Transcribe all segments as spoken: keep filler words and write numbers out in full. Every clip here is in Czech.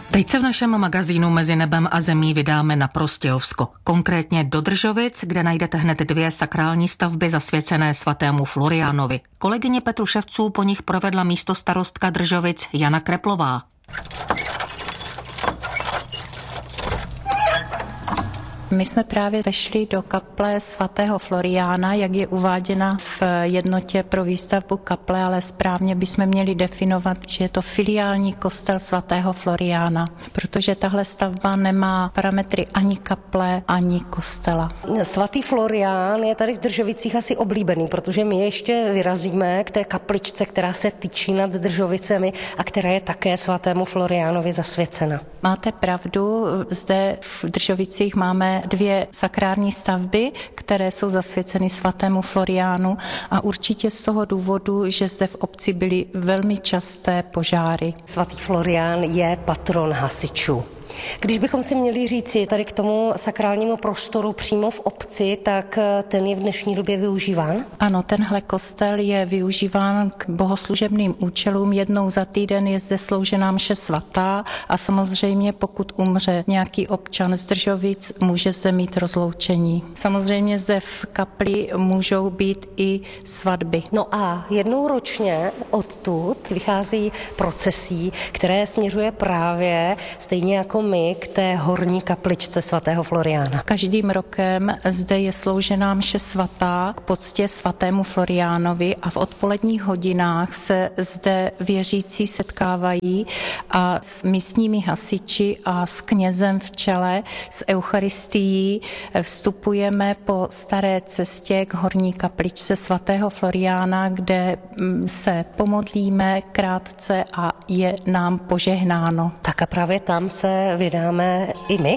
Teď se v našem magazínu Mezi nebem a zemí vydáme na Prostějovsko, konkrétně do Držovic, kde najdete hned dvě sakrální stavby zasvěcené svatému Floriánovi. Kolegyně Petruševců po nich provedla místostarostka Držovic Jana Kreplová. My jsme právě vešli do kaple svatého Floriána, jak je uváděna v jednotě pro výstavbu kaple, ale správně bychom měli definovat, že je to filiální kostel svatého Floriána, protože tahle stavba nemá parametry ani kaple, ani kostela. Svatý Florián je tady v Držovicích asi oblíbený, protože my ještě vyrazíme k té kapličce, která se tyčí nad Držovicemi a která je také svatému Floriánovi zasvěcena. Máte pravdu, zde v Držovicích máme dvě sakrální stavby, které jsou zasvěceny svatému Floriánu a určitě z toho důvodu, že zde v obci byly velmi časté požáry. Svatý Florián je patron hasičů. Když bychom si měli říci tady k tomu sakrálnímu prostoru přímo v obci, tak ten je v dnešní době využíván? Ano, tenhle kostel je využíván k bohoslužebným účelům. Jednou za týden je zde sloužená mše svatá a samozřejmě pokud umře nějaký občan z Držovic, může zde mít rozloučení. Samozřejmě zde v kapli můžou být i svatby. No a jednou ročně odtud vychází procesí, které směřuje právě stejně jako my k té horní kapličce svatého Floriána. Každým rokem zde je sloužená mše svatá k poctě svatému Floriánovi a v odpoledních hodinách se zde věřící setkávají a s místními hasiči a s knězem v čele s eucharistií vstupujeme po staré cestě k horní kapličce svatého Floriána, kde se pomodlíme krátce a je nám požehnáno. Tak a právě tam se vydáme i my.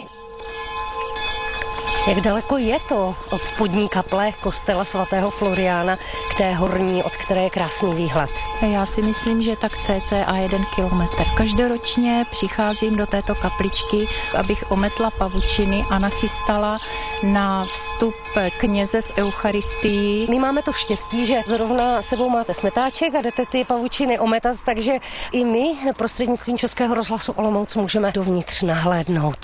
Jak daleko je to od spodní kaple kostela svatého Floriána k té horní, od které je krásný výhled? Já si myslím, že tak cca jeden kilometr. Každoročně přicházím do této kapličky, abych ometla pavučiny a nachystala na vstup kněze s eucharistií. My máme to štěstí, že zrovna sebou máte smetáček a jdete ty pavučiny ometat, takže i my prostřednictvím Českého rozhlasu Olomouc můžeme dovnitř nahlédnout.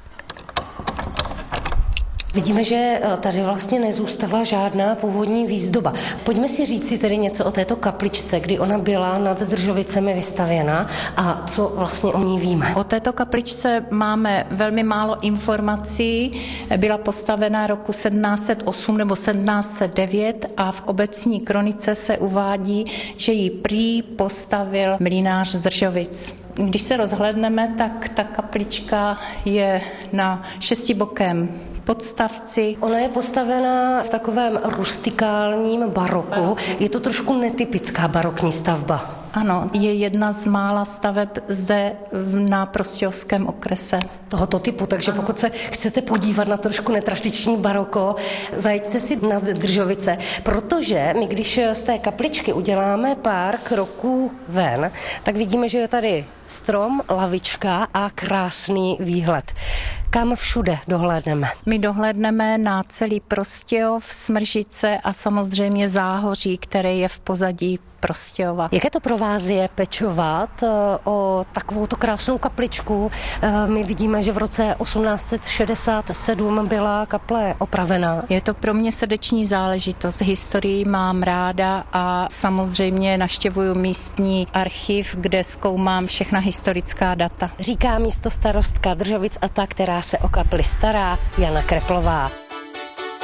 Vidíme, že tady vlastně nezůstala žádná původní výzdoba. Pojďme si říct si tedy něco o této kapličce, kdy ona byla nad Držovicemi vystavěna a co vlastně o ní víme. O této kapličce máme velmi málo informací. Byla postavena roku sedmnáct set osm nebo sedmnáct set devět a v obecní kronice se uvádí, že ji prý postavil mlynář z Držovic. Když se rozhlédneme, tak ta kaplička je na šestibokém podstavci. Ona je postavená v takovém rustikálním baroku. Je to trošku netypická barokní stavba. Ano, je jedna z mála staveb zde na Prostějovském okrese. Tohoto typu, takže pokud se chcete podívat na trošku netradiční baroko, zajďte si na Držovice, protože my, když z té kapličky uděláme pár kroků ven, tak vidíme, že je tady strom, lavička a krásný výhled. Kam všude dohlédneme? My dohlédneme na celý Prostějov, Smržice a samozřejmě Záhoří, které je v pozadí Prostějova. Jaké to pro vás je pečovat o takovouto krásnou kapličku? My vidíme, že v roce osmnáct set šedesát sedm byla kaple opravená. Je to pro mě srdeční záležitost. Historii mám ráda a samozřejmě navštěvuju místní archiv, kde zkoumám všechna historická data. Říká místostarostka Držovic a ta, která se o kapli stará, Jana Kreplová.